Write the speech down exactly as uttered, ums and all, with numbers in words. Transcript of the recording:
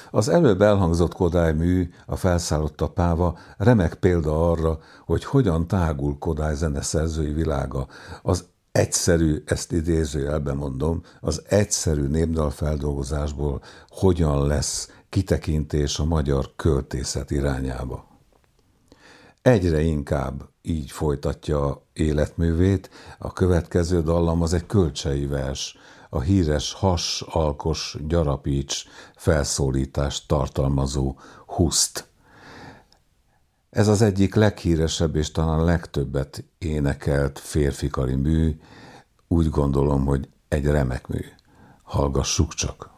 Az előbb elhangzott Kodály mű, a Felszállott a páva remek példa arra, hogy hogyan tágul Kodály zeneszerzői világa. Az egyszerű, ezt idézőjelben mondom, az egyszerű népdalfeldolgozásból hogyan lesz kitekintés a magyar költészet irányába. Egyre inkább így folytatja életművét, a következő dallam az egy kölcsei vers, a híres has, alkos, gyarapíts felszólítást tartalmazó Huszt. Ez az egyik leghíresebb és talán legtöbbet énekelt férfikari mű, úgy gondolom, hogy egy remek mű. Hallgassuk csak!